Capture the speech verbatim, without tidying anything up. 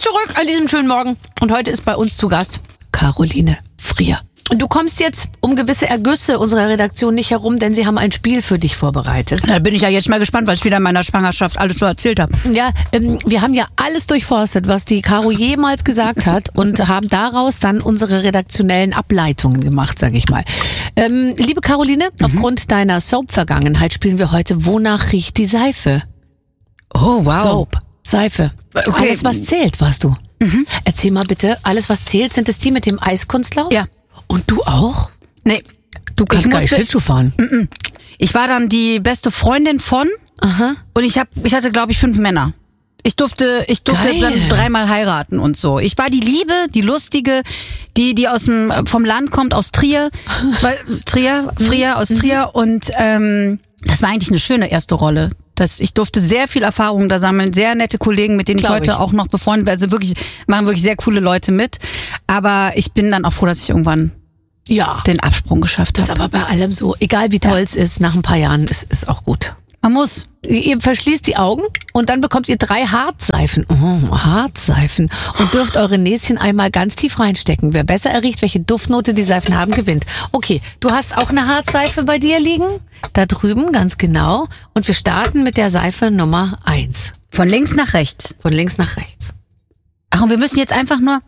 zurück an diesem schönen Morgen. Und heute ist bei uns zu Gast Caroline Frier. Und du kommst jetzt um gewisse Ergüsse unserer Redaktion nicht herum, denn sie haben ein Spiel für dich vorbereitet. Da bin ich ja jetzt mal gespannt, was ich wieder in meiner Schwangerschaft alles so erzählt habe. Ja, ähm, wir haben ja alles durchforstet, was die Caro jemals gesagt hat und haben daraus dann unsere redaktionellen Ableitungen gemacht, sag ich mal. Ähm, liebe Caroline, mhm. aufgrund deiner Soap-Vergangenheit spielen wir heute Wonach riecht die Seife? Oh, wow. Soap, Seife. Okay. Alles, was zählt, warst du. Mhm. Erzähl mal bitte, alles, was zählt, sind es die mit dem Eiskunstlauf? Ja. Und du auch? Nee. Du kannst gar nicht Schlittschuh fahren. Mm-mm. Ich war dann die beste Freundin von Aha. und ich hab, ich hatte, glaube ich, fünf Männer. Ich durfte, ich durfte Geil. dann dreimal heiraten und so. Ich war die Liebe, die Lustige, die, die aus dem, vom Land kommt, aus Trier, weil, Trier, Frier, aus Trier und ähm, das war eigentlich eine schöne erste Rolle. Das, ich durfte sehr viel Erfahrung da sammeln, sehr nette Kollegen, mit denen ich Glaub heute ich. auch noch befreundet bin. Also wirklich, machen wirklich sehr coole Leute mit. Aber ich bin dann auch froh, dass ich irgendwann Ja. den Absprung geschafft Das ist habe. aber bei allem so. Egal wie toll es ist, nach ein paar Jahren ist es auch gut. Man muss. Ihr verschließt die Augen und dann bekommt ihr drei Hartseifen. Oh, Hartseifen. Und dürft eure Näschen einmal ganz tief reinstecken. Wer besser erriecht, welche Duftnote die Seifen haben, gewinnt. Okay, du hast auch eine Hartseife bei dir liegen? Da drüben, ganz genau. Und wir starten mit der Seife Nummer eins. Von links nach rechts. Von links nach rechts. Ach, und wir müssen jetzt einfach nur...